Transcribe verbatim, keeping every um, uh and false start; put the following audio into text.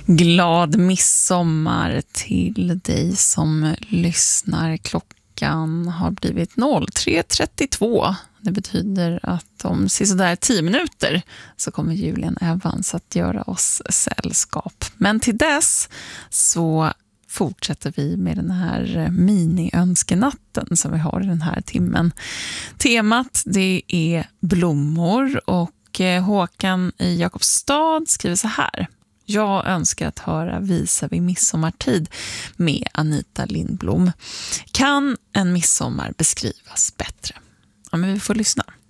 Glad midsommar till dig som lyssnar. Klockan har blivit tre trettiotvå. Det betyder att om sådär tio minuter så kommer Julian Evans att göra oss sällskap. Men till dess så fortsätter vi med den här mini-önskenatten som vi har i den här timmen. Temat det är blommor och Håkan i Jakobstad skriver så här. Jag önskar att höra Visa vid midsommartid med Anita Lindblom. Kan en midsommar beskrivas bättre? Ja, men vi får lyssna.